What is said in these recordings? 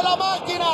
la máquina.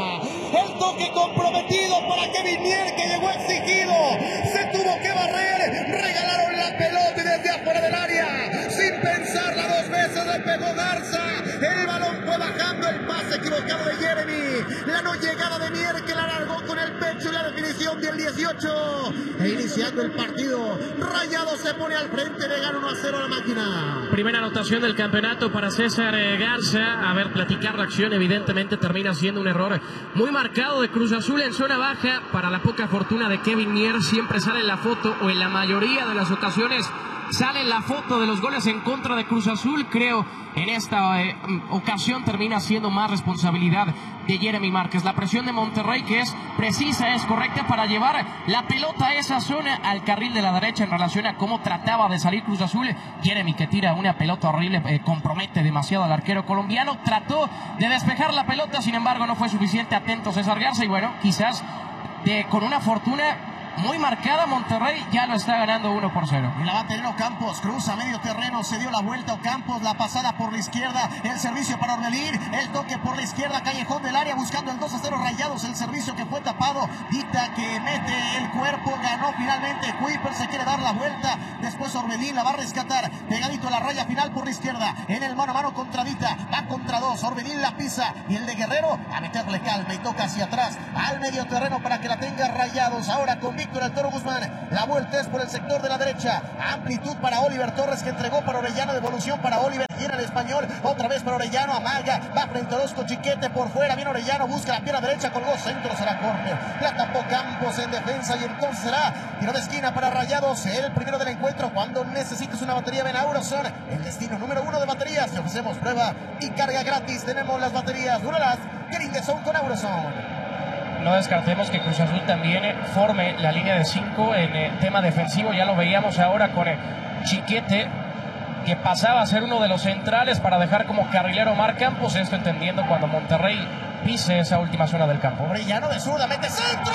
El toque comprometido para Kevin Mier, que llegó exigido. Se tuvo que barrer. Regalaron la pelota y desde afuera del área, sin pensarla dos veces, le pegó Garza. El balón fue bajando, el pase equivocado de Jeremy. La no llegada de Mier, que la largó con el pecho y la definición del 18. E iniciando el partido, Rayados se pone al frente, le gana 1-0 a la máquina. Primera anotación del campeonato para César Garza. A ver, platicar la acción, evidentemente termina siendo un error muy marcado de Cruz Azul en zona baja. Para la poca fortuna de Kevin Mier, siempre sale en la foto, o en la mayoría de las ocasiones sale la foto de los goles en contra de Cruz Azul. Creo en esta ocasión termina siendo más responsabilidad de Jeremy Márquez. La presión de Monterrey, que es precisa, es correcta para llevar la pelota a esa zona, al carril de la derecha, en relación a cómo trataba de salir Cruz Azul. Jeremy, que tira una pelota horrible, compromete demasiado al arquero colombiano. Trató de despejar la pelota, sin embargo no fue suficiente. Atento César Garza, y bueno, quizás con una fortuna muy marcada, Monterrey ya lo está ganando 1-0. Y la va a tener Ocampos, cruza medio terreno, se dio la vuelta Ocampos, la pasada por la izquierda, el servicio para Orbelín, el toque por la izquierda, callejón del área, buscando el 2-0 Rayados, el servicio que fue tapado, Dita que mete el cuerpo, ganó finalmente, Kuiper se quiere dar la vuelta, después Orbelín la va a rescatar, pegadito a la raya final por la izquierda, en el mano a mano contra Dita, va contra dos, Orbelín la pisa, y el de Guerrero a meterle calma y toca hacia atrás, al medio terreno para que la tenga Rayados, ahora con Víctor el Toro Guzmán, la vuelta es por el sector de la derecha, amplitud para Oliver Torres, que entregó para Orellano, devolución para Oliver, viene el español, otra vez para Orellano, amaga, va frente a Orozco, Chiquete por fuera, viene Orellano, busca la pierna derecha, colgó centro, será córner, la tapó Campos en defensa y entonces será tiro de esquina para Rayados, el primero del encuentro. Cuando necesites una batería, ven a Auroson, el destino número 1 de baterías, te ofrecemos prueba y carga gratis, tenemos las baterías Duralas, Grindeson con Auroson. No descartemos que Cruz Azul también forme la línea de 5 en el tema defensivo. Ya lo veíamos ahora con Chiquete, que pasaba a ser uno de los centrales para dejar como carrilero Omar Campos. Esto entendiendo cuando Monterrey pise esa última zona del campo. Orellano de zurda, mete centro.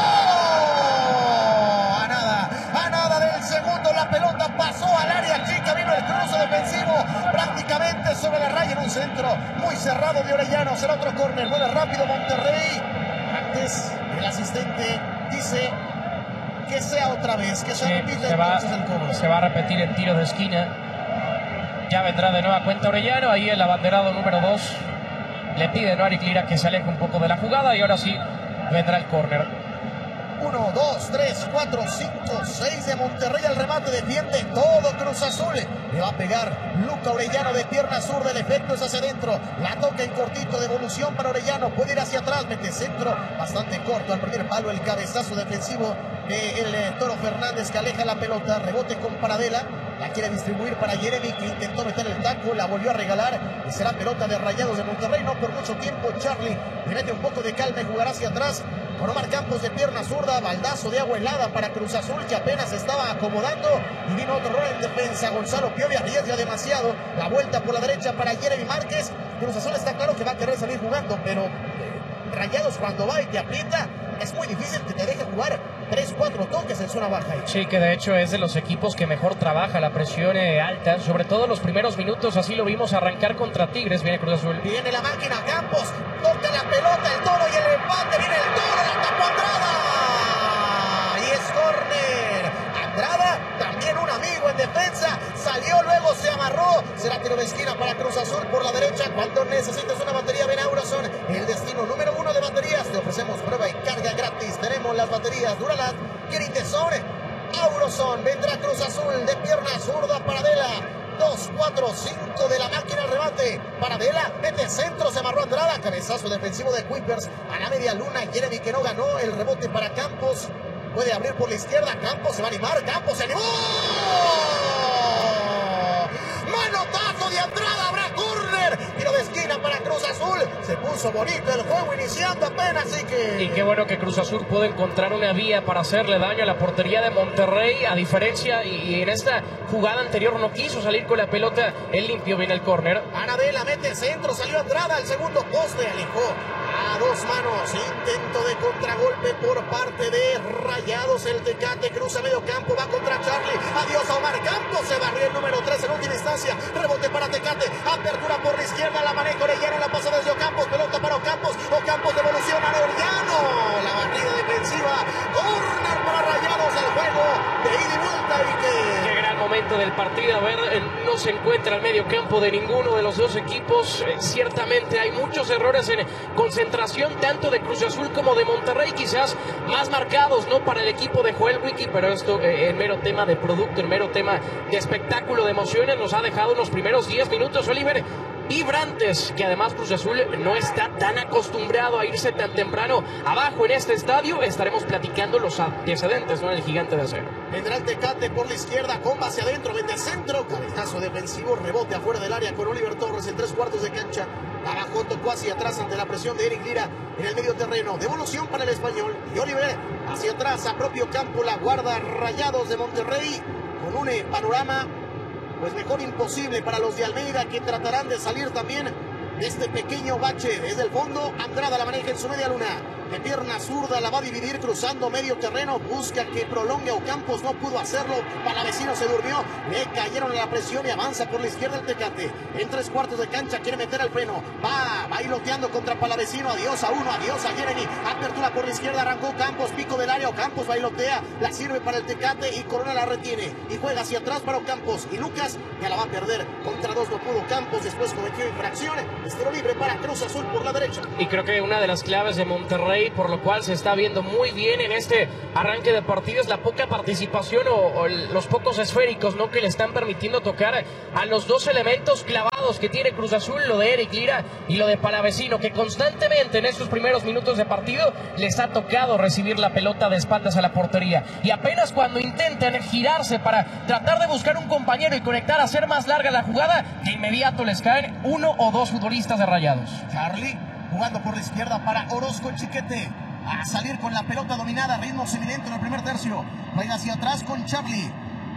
A nada del segundo, la pelota pasó al área chica, vino el cruce defensivo prácticamente sobre la raya en un centro muy cerrado de Orellano. Será otro córner, mueve rápido Monterrey. Antes el asistente dice que sea otra vez, que se repita entonces el cobro. Se va a repetir el tiro de esquina. Ya vendrá de nueva cuenta Orellano. Ahí el abanderado número 2 le pide a Eric Lira que se aleje un poco de la jugada. Y ahora sí vendrá el córner. 1, 2, 3, 4, 5, 6 de Monterrey al remate, defiende todo Cruz Azul, le va a pegar Luca Orellano de pierna zurda, el efecto es hacia adentro, la toca en cortito, devolución para Orellano, puede ir hacia atrás, mete centro, bastante corto al primer palo, el cabezazo defensivo del Toro Fernández que aleja la pelota, rebote con Paradela, la quiere distribuir para Jeremy que intentó meter el taco, la volvió a regalar y será pelota de Rayados de Monterrey, no por mucho tiempo. Charlie le mete un poco de calma y jugará hacia atrás con Omar Campos de pierna zurda, baldazo de agua helada para Cruz Azul que apenas estaba acomodando y vino otro error en defensa. Gonzalo Piovi arriesga demasiado, la vuelta por la derecha para Jeremy Márquez. Cruz Azul está claro que va a querer salir jugando, pero Rayados cuando va y te aprieta es muy difícil que te deje jugar 3-4 toques en zona baja. Sí, que de hecho es de los equipos que mejor trabaja la presión alta, sobre todo los primeros minutos. Así lo vimos arrancar contra Tigres. Viene Cruz Azul. Viene la máquina, Campos, toca la pelota, el Toro y el empate. Viene el Toro, la tapó Andrada y es córner. Andrada, también un amigo en defensa, salió, luego se amarró. Será tiro de esquina para Cruz Azul por la derecha. Cuando necesites una batería, ven a Auroson, el destino número 1 de baterías. Te ofrecemos prueba y carga gratis. Tenemos las baterías Duralat, Grindeson, Auroson. Vendrá Cruz Azul de pierna zurda, Paradela. 2, 4, 5 de la máquina al remate. Paradela, mete centro, se amarró Andrada. Cabezazo defensivo de Kuipers a la media luna. Jeremy que no ganó, el rebote para Campos. Puede abrir por la izquierda, Campos se va a animar, Campos se animó. Manotazo de Andrada, habrá córner. Tiro de esquina para Cruz Azul. Se puso bonito el juego iniciando apenas, así que... Y qué bueno que Cruz Azul pudo encontrar una vía para hacerle daño a la portería de Monterrey, a diferencia, y en esta jugada anterior no quiso salir con la pelota, él limpió bien el córner. Anabela mete centro, salió Andrada al segundo poste, alejó a dos manos, intento de contragolpe por parte de Rayados, el Tecate cruza medio campo, va contra Charlie, adiós a Omar Campos, se barrió el número 3 en última instancia, rebote para Tecate, apertura por la izquierda, la maneja Orellano, la pasa desde Ocampos, pelota para Ocampos, parte del partido. A ver, no se encuentra el medio campo de ninguno de los dos equipos. Ciertamente hay muchos errores en concentración, tanto de Cruz Azul como de Monterrey, quizás más marcados, ¿no?, para el equipo de Joel Wiki, pero esto en mero tema de producto, en mero tema de espectáculo, de emociones, nos ha dejado unos primeros 10 minutos, Oliver, vibrantes, que además Cruz Azul no está tan acostumbrado a irse tan temprano abajo en este estadio. Estaremos platicando los antecedentes, ¿no?, en el Gigante de Acero. Vendrá el Tecate por la izquierda, comba hacia adentro, vende centro, cabezazo defensivo, rebote afuera del área con Oliver Torres en 3/4 de cancha. Abajo tocó hacia atrás ante la presión de Eric Lira en el medio terreno. Devolución para el español. Y Oliver hacia atrás a propio campo, la guarda Rayados de Monterrey con un panorama pues mejor imposible para los de Almeida, que tratarán de salir también de este pequeño bache. Desde el fondo, Andrada la maneja en su media luna. De pierna zurda la va a dividir cruzando medio terreno. Busca que prolongue Ocampos, no pudo hacerlo. Palavecino se durmió. Le cayeron a la presión y avanza por la izquierda el Tecate. En 3/4 de cancha quiere meter al freno. Va bailoteando contra Palavecino. Adiós a uno, adiós a Jeremy. Apertura por la izquierda, arrancó Campos, pico del área. Ocampos bailotea, la sirve para el Tecate y Corona la retiene. Y juega hacia atrás para Ocampos. Y Lucas ya la va a perder. Contra dos no pudo Campos, después cometió infracción. Estero libre para Cruz Azul por la derecha. Y creo que una de las claves de Monterrey, por lo cual se está viendo muy bien en este arranque de partido, es la poca participación o los pocos esféricos, ¿no?, que le están permitiendo tocar a los dos elementos clavados que tiene Cruz Azul, lo de Eric Lira y lo de Palavecino, que constantemente en estos primeros minutos de partido les ha tocado recibir la pelota de espaldas a la portería. Y apenas cuando intentan girarse para tratar de buscar un compañero y conectar, hacer más larga la jugada, de inmediato les caen uno o dos futbolistas de Rayados. Charlie jugando por la izquierda para Orozco Chiquete. A salir con la pelota dominada, ritmos evidentes en el primer tercio. Juega hacia atrás con Charlie.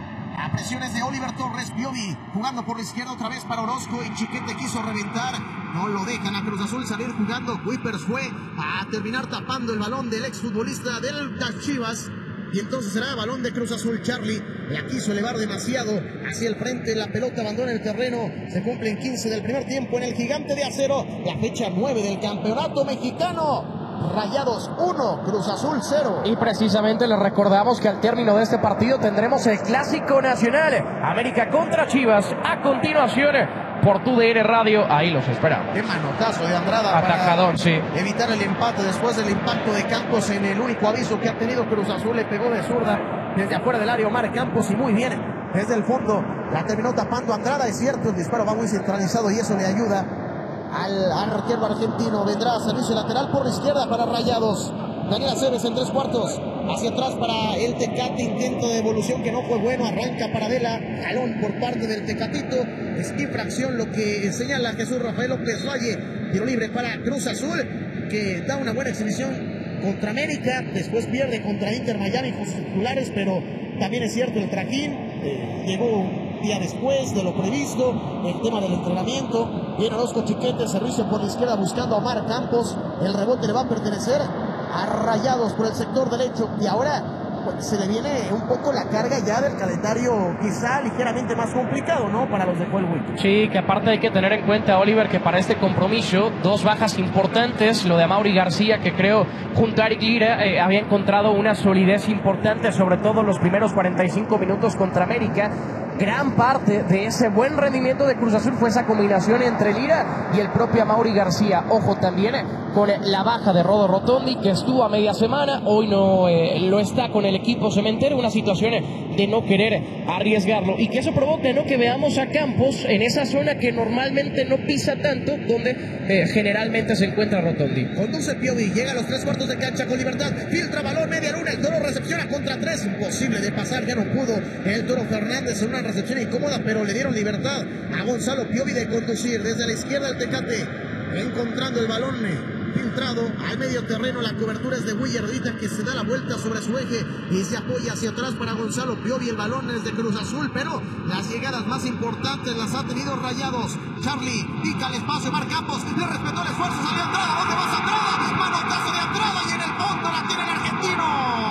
A presiones de Oliver Torres, Piovi jugando por la izquierda otra vez para Orozco y Chiquete quiso reventar. No lo dejan a Cruz Azul salir jugando. Kuipers fue a terminar tapando el balón del exfutbolista de las Chivas. Y entonces será balón de Cruz Azul. Charlie la quiso elevar demasiado hacia el frente. La pelota abandona el terreno. Se cumplen 15 del primer tiempo en el Gigante de Acero. La fecha 9 del campeonato mexicano. Rayados 1, Cruz Azul 0. Y precisamente les recordamos que al término de este partido tendremos el Clásico Nacional, América contra Chivas. A continuación, por TUDN Radio, ahí los esperamos. Qué manotazo de Andrada. Atajadón, sí. Evitar el empate después del impacto de Campos en el único aviso que ha tenido Cruz Azul. Le pegó de zurda desde afuera del área Omar Campos y muy bien desde el fondo. La terminó tapando Andrada. Es cierto, el disparo va muy centralizado y eso le ayuda al arquero argentino. Vendrá a servicio lateral por la izquierda para Rayados. Daniel Aceves en 3/4. Hacia atrás para el Tecate. Intento de devolución que no fue bueno. Arranca Paradela. Jalón por parte del Tecatito. Es infracción lo que señala Jesús Rafael López Valle. Tiro libre para Cruz Azul, que da una buena exhibición contra América. Después pierde contra Inter Miami con sus titulares, pero también es cierto el trajín. Llegó un día después de lo previsto. El tema del entrenamiento. Viene Orozco Chiquete, servicio por la izquierda buscando a Omar Campos. El rebote le va a pertenecer a Rayados por el sector derecho. Y ahora pues, se le viene un poco la carga ya del calendario, quizá ligeramente más complicado, ¿no?, para los de Joel Wiki. Sí, que aparte hay que tener en cuenta, Oliver, que para este compromiso, dos bajas importantes, lo de Amaury García, que creo junto a Eric Lira había encontrado una solidez importante, sobre todo en los primeros 45 minutos contra América. Gran parte de ese buen rendimiento de Cruz Azul fue esa combinación entre Lira y el propio Amaury García. Ojo también con la baja de Rodo Rotondi, que estuvo a media semana, hoy no lo está con el equipo cementero, una situación de no querer arriesgarlo, y que eso provoca, ¿no?, que veamos a Campos en esa zona que normalmente no pisa tanto, donde generalmente se encuentra Rotondi. Conduce Piovi, llega a los 3/4 de cancha con libertad, filtra balón, media luna, el Toro recepciona contra 3, imposible de pasar, ya no pudo el Toro Fernández en una recepción incómoda, pero le dieron libertad a Gonzalo Piovi de conducir desde la izquierda del Tecate, encontrando el balón filtrado al medio terreno. La cobertura es de Willardita, que se da la vuelta sobre su eje y se apoya hacia atrás para Gonzalo Piovi. El balón es de Cruz Azul, pero las llegadas más importantes las ha tenido Rayados. Charlie pica el espacio, Omar Campos le respetó el esfuerzo, salió Andrada. ¿Dónde vas, Andrada? Manotazo de Andrada y en el fondo la tiene el argentino.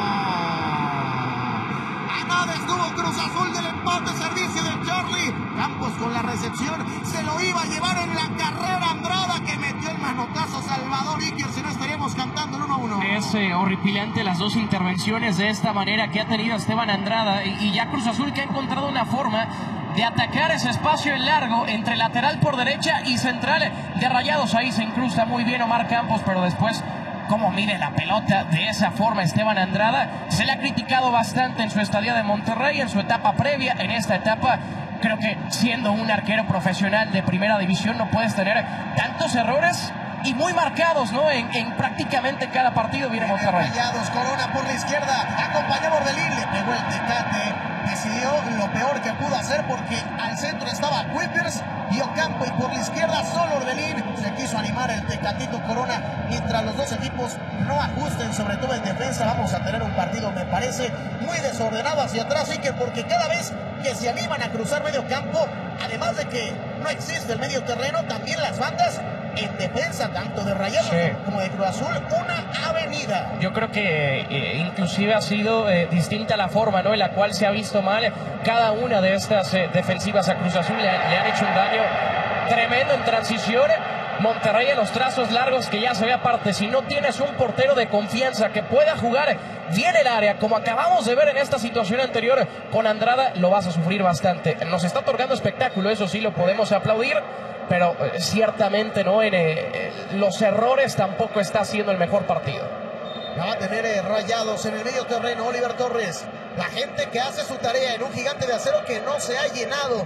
A nada estuvo Cruz Azul del empate, servicio del Charlie. Campos con la recepción se lo iba a llevar en la carrera Andrada, que metió el manotazo Salvador Iker, si no estaríamos seguimos cantando el 1-1. Es horripilante las dos intervenciones de esta manera que ha tenido Esteban Andrada y ya Cruz Azul que ha encontrado una forma de atacar ese espacio en largo entre lateral por derecha y central de Rayados. Ahí se incrusta muy bien Omar Campos, pero después cómo mide la pelota de esa forma Esteban Andrada. Se le ha criticado bastante en su estadía de Monterrey, en su etapa previa. En esta etapa creo que siendo un arquero profesional de primera división no puedes tener tantos errores y muy marcados, ¿no? En prácticamente cada partido viene Monterrey. Rayados, Corona por la izquierda, acompañó Orbelín, le pegó el Tecate, decidió lo peor que pudo hacer porque al centro estaba Kuipers y Ocampo, y por la izquierda solo Orbelín. Se quiso animar el Tecatito Corona. Mientras los dos equipos no ajusten, sobre todo en defensa, vamos a tener un partido, me parece, muy desordenado hacia atrás, y que porque cada vez que se animan a cruzar medio campo, además de que no existe el medio terreno, también las bandas en defensa, tanto de Rayados como de Cruz Azul, una avenida. Yo creo que inclusive ha sido distinta la forma, ¿no?, en la cual se ha visto mal cada una de estas defensivas a Cruz Azul. Le han hecho un daño tremendo en transición. Monterrey en los trazos largos, que ya se ve aparte, si no tienes un portero de confianza que pueda jugar bien el área, como acabamos de ver en esta situación anterior con Andrada, lo vas a sufrir bastante. Nos está otorgando espectáculo, eso sí lo podemos aplaudir, pero ciertamente no en los errores tampoco está haciendo el mejor partido. La va a tener Rayados en el medio terreno, Oliver Torres. La gente que hace su tarea en un gigante de acero que no se ha llenado.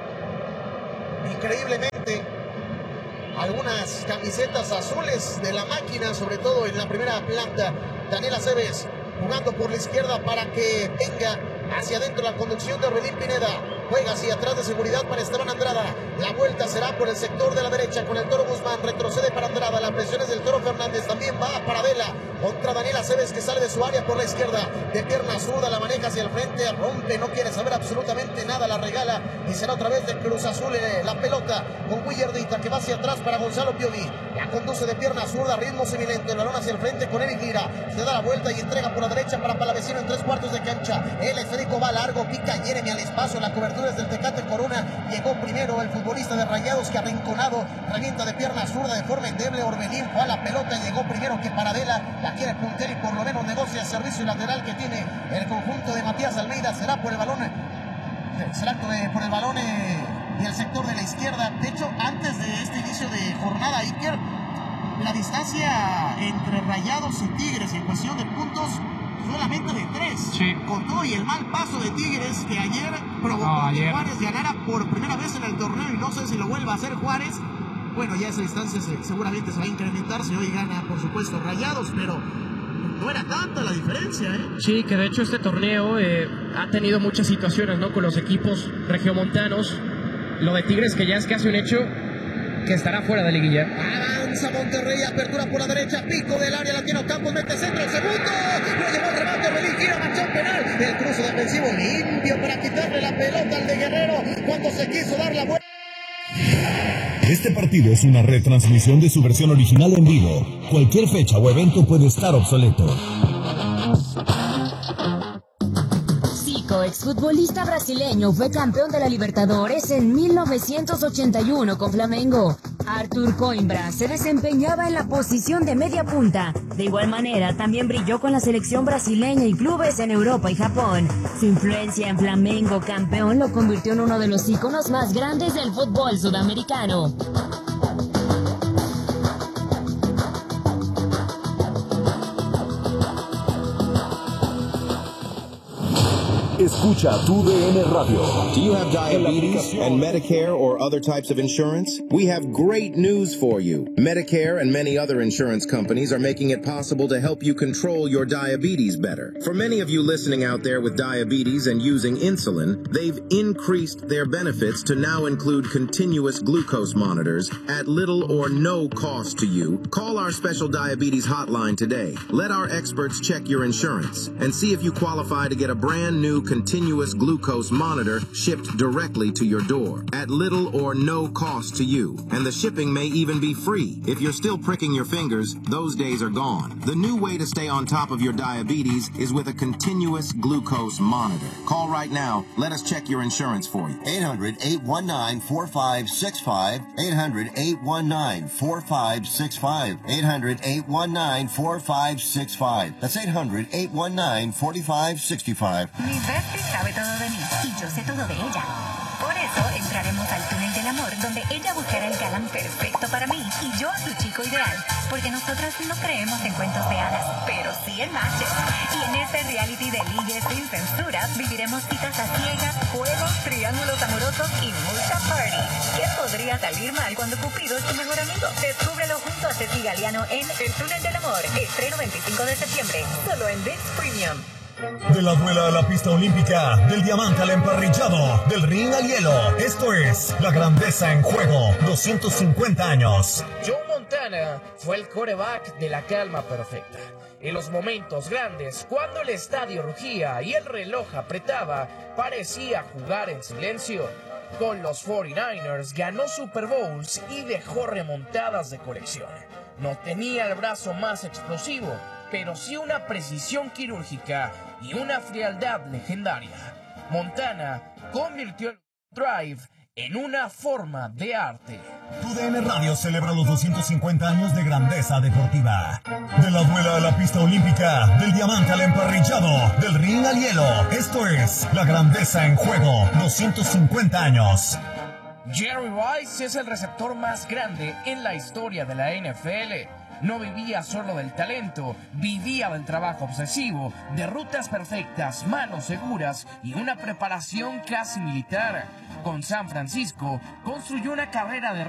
Increíblemente, algunas camisetas azules de la máquina, sobre todo en la primera planta. Daniel Aceves jugando por la izquierda para que venga hacia adentro la conducción de Orbelín Pineda. Juega hacia atrás de seguridad para Esteban Andrada. La vuelta será por el sector de la derecha con el Toro Guzmán. Retrocede para Andrada. La presión es del Toro Fernández. También va para Vela contra Daniel Aceves, que sale de su área por la izquierda. De pierna zurda la maneja hacia el frente. Rompe, no quiere saber absolutamente nada. La regala y será otra vez de Cruz Azul la pelota con Willardita, que va hacia atrás para Gonzalo Pioli. La conduce de pierna zurda, ritmo semilento. El balón hacia el frente con Eric Lira. Se da la vuelta y entrega por la derecha para Palavecino en 3/4 de cancha. El esférico va largo, pica Jeremy al espacio. La cobertura es del Tecate Corona. Llegó primero el futbolista de Rayados, que arrinconado revienta de pierna zurda de forma endeble. Orbelín fue a la pelota y llegó primero que Paradela. La quiere puntear y por lo menos negocia el servicio lateral que tiene el conjunto de Matías Almeida. Será por el balón, por el balón y el sector de la izquierda. De hecho, antes de este inicio de jornada, Iker, la distancia entre Rayados y Tigres en cuestión de puntos solamente de 3. Sí. Con todo y el mal paso de Tigres, que ayer provocó que Juárez ganara por primera vez en el torneo, y no sé si lo vuelva a hacer Juárez. Bueno, ya esa distancia seguramente se va a incrementar si hoy gana, por supuesto, Rayados, pero no era tanta la diferencia, ¿eh? Sí, que de hecho este torneo ha tenido muchas situaciones, ¿no?, con los equipos regiomontanos. Lo de Tigres, que ya es casi un hecho que estará fuera de liguilla. Avanza Monterrey, apertura por la derecha, pico del área, la tiene Ocampo, mete centro, segundo, lo llevó el remate, Orbelín, gira, manchón penal, el cruce defensivo limpio para quitarle la pelota al de Guerrero cuando se quiso dar la vuelta. Este partido es una retransmisión de su versión original en vivo. Cualquier fecha o evento puede estar obsoleto. Zico, exfutbolista brasileño, fue campeón de la Libertadores en 1981 con Flamengo. Arthur Coimbra se desempeñaba en la posición de media punta. De igual manera, también brilló con la selección brasileña y clubes en Europa y Japón. Su influencia en Flamengo campeón lo convirtió en uno de los íconos más grandes del fútbol sudamericano. Escucha tu DN Radio. Do you have diabetes and Medicare or other types of insurance? We have great news for you. Medicare and many other insurance companies are making it possible to help you control your diabetes better. For many of you listening out there with diabetes and using insulin, they've increased their benefits to now include continuous glucose monitors at little or no cost to you. Call our special diabetes hotline today. Let our experts check your insurance and see if you qualify to get a brand new continuous glucose monitor shipped directly to your door at little or no cost to you. And the shipping may even be free. If you're still pricking your fingers, those days are gone. The new way to stay on top of your diabetes is with a continuous glucose monitor. Call right now. Let us check your insurance for you. 800-819-4565. 800-819-4565. 800-819-4565. That's 800-819-4565. Mi bestie sabe todo de mí y yo sé todo de ella. Por eso entraremos al túnel del amor, donde ella buscará el galán perfecto para mí y yo a su chico ideal. Porque nosotras no creemos en cuentos de hadas, pero sí en matches. Y en este reality de ligues sin censura viviremos citas a ciegas, juegos, triángulos amorosos y mucha party. ¿Qué podría salir mal cuando Cupido es tu mejor amigo? Descúbrelo junto a Ceci Galeano en El Túnel del Amor. Estreno 25 de septiembre, solo en ViX Premium. De la duela a la pista olímpica, del diamante al emparrillado, del ring al hielo. Esto es La Grandeza en Juego, 250 años. Joe Montana fue el quarterback de la calma perfecta. En los momentos grandes, cuando el estadio rugía y el reloj apretaba, parecía jugar en silencio. Con los 49ers ganó Super Bowls y dejó remontadas de colección. No tenía el brazo más explosivo, pero sí una precisión quirúrgica y una frialdad legendaria. Montana convirtió el drive en una forma de arte. TUDN Radio celebra los 250 años de grandeza deportiva. De la duela a la pista olímpica, del diamante al emparrillado, del ring al hielo. Esto es La Grandeza en Juego, 250 años. Jerry Rice es el receptor más grande en la historia de la NFL. No vivía solo del talento, vivía del trabajo obsesivo, de rutas perfectas, manos seguras y una preparación casi militar. Con San Francisco construyó una carrera de